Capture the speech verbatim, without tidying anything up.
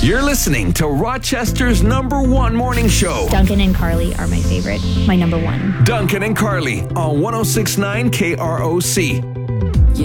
You're listening to Rochester's number one morning show. Duncan and Carly are my favorite, my number one. Duncan and Carly on one oh six point nine K R O C.